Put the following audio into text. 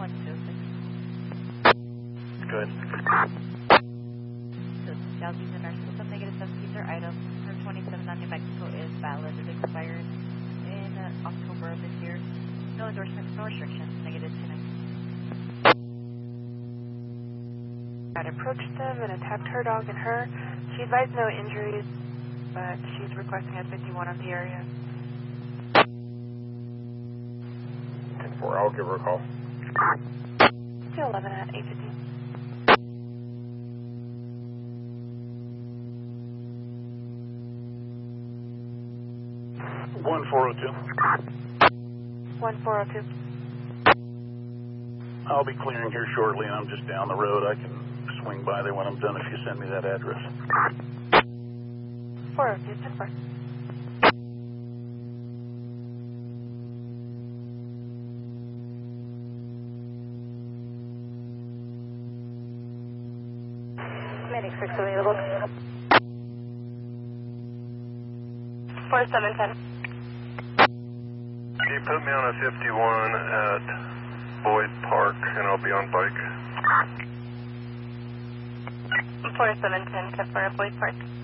Good. So, Southeast and Nurse System, negative 7 are items. Her 27 on New Mexico is valid. It expired in October of this year. No endorsements, no restrictions, negative 29. Had approached them and attacked her dog and her. She advised no injuries, but she's requesting a 51 on the area. 10-4, I'll give her a call. 211 at 815. 1402. 1402. I'll be clearing here shortly, and I'm just down the road. I can swing by there when I'm done if you send me that address. 402, 10-4. Medic 6 available. 4710. Can you put me on a 51 at Boyd Park, and I'll be on bike? 4710, 10-4 at Boyd Park.